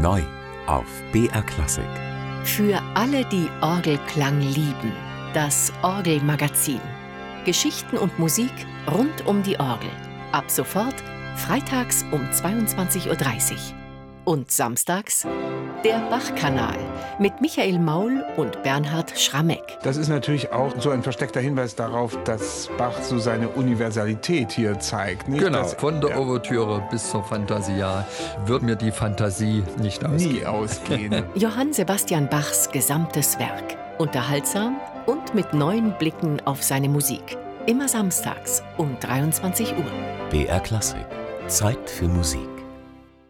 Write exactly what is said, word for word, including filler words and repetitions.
Neu auf B R Klassik. Für alle, die Orgelklang lieben, das Orgelmagazin. Geschichten und Musik rund um die Orgel. Ab sofort freitags um zweiundzwanzig Uhr dreißig. Und samstags der Bach-Kanal mit Michael Maul und Bernhard Schrammeck. Das ist natürlich auch so ein versteckter Hinweis darauf, dass Bach so seine Universalität hier zeigt. Nicht? Genau, dass, von der ja, Ouvertüre bis zur Fantasia wird mir die Fantasie nicht ausgehen. nie ausgehen. Johann Sebastian Bachs gesamtes Werk. Unterhaltsam und mit neuen Blicken auf seine Musik. Immer samstags um dreiundzwanzig Uhr. B R Klassik. Zeit für Musik.